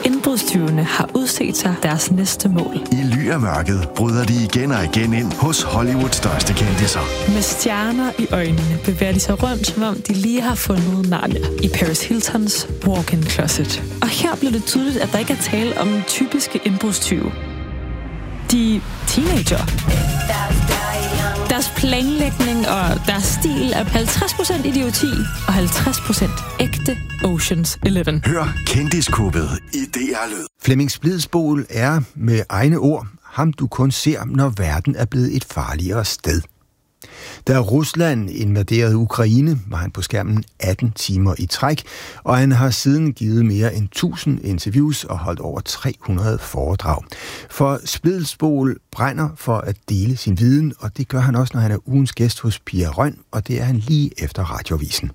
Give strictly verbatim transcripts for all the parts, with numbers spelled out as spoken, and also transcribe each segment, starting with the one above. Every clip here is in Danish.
Indbrudstyvene har udset sig deres næste mål. I ly af mørket bryder de igen og igen ind hos Hollywoods største kendisser. Med stjerner i øjnene bevæger de sig rundt, som om de lige har fundet Narnia i Paris Hiltons walk-in closet. Og her blev det tydeligt, at der ikke er tale om typiske indbrudstyve. De er teenager. Deres planlægning og deres stil er halvtreds procent idioti og halvtreds procent ægte Oceans elleve. Hør Kendiskubbet i D R Lyd. Flemming Splidsboel er med egne ord ham, du kun ser, når verden er blevet et farligere sted. Da Rusland invaderede Ukraine, var han på skærmen atten timer i træk, og han har siden givet mere end tusind interviews og holdt over tre hundrede foredrag. For Splidsboel brænder for at dele sin viden, og det gør han også, når han er ugens gæst hos Pia Røn, og det er han lige efter Radioavisen.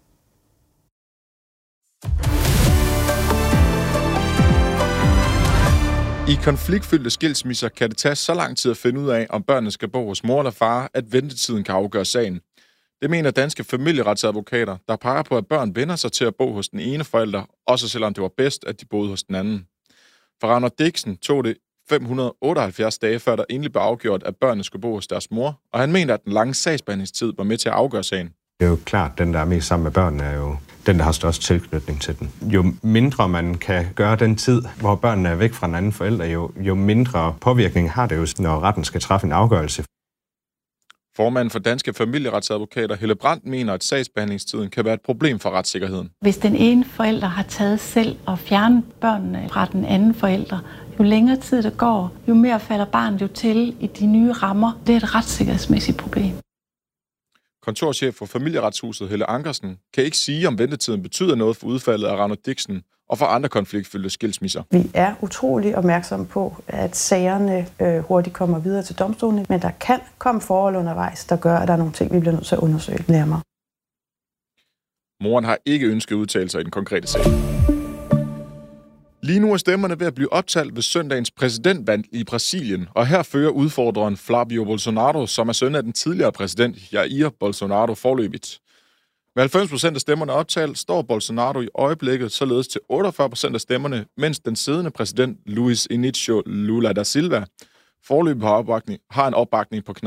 I konfliktfyldte skilsmisser kan det tage så lang tid at finde ud af, om børnene skal bo hos mor eller far, at ventetiden kan afgøre sagen. Det mener danske familieretsadvokater, der peger på, at børn vender sig til at bo hos den ene forælder, også selvom det var bedst, at de boede hos den anden. For Ragnar Dixen tog det fem hundrede og otteoghalvfjerds dage, før der endelig blev afgjort, at børnene skulle bo hos deres mor, og han mener, at den lange sagsbehandlingstid var med til at afgøre sagen. Det er jo klart, at den, der er mest sammen med børnene, er jo den, der har størst tilknytning til den. Jo mindre man kan gøre den tid, hvor børnene er væk fra en anden forælder, jo, jo mindre påvirkning har det jo, når retten skal træffe en afgørelse. Formanden for Danske Familieretsadvokater, Helle Brandt, mener, at sagsbehandlingstiden kan være et problem for retssikkerheden. Hvis den ene forælder har taget selv og fjernet børnene fra den anden forælder, jo længere tid det går, jo mere falder barnet jo til i de nye rammer. Det er et retssikkerhedsmæssigt problem. Kontorchef for Familieretshuset Helle Ankersen kan ikke sige, om ventetiden betyder noget for udfaldet af Ragnar Dixen og for andre konfliktfyldte skilsmisser. Vi er utrolig opmærksomme på, at sagerne øh, hurtigt kommer videre til domstolene, men der kan komme forhold undervejs, der gør, at der er nogle ting, vi bliver nødt til at undersøge nærmere. Moren har ikke ønsket udtalelser i den konkrete sag. Lige nu er stemmerne ved at blive optalt ved søndagens præsidentvalg i Brasilien, og her fører udfordreren Flavio Bolsonaro, som er søn af den tidligere præsident Jair Bolsonaro, forløbigt. Med halvfems procent af stemmerne optalt står Bolsonaro i øjeblikket således til otteogfyrre procent af stemmerne, mens den siddende præsident Luiz Inácio Lula da Silva forløbig har, har en opbakning på knap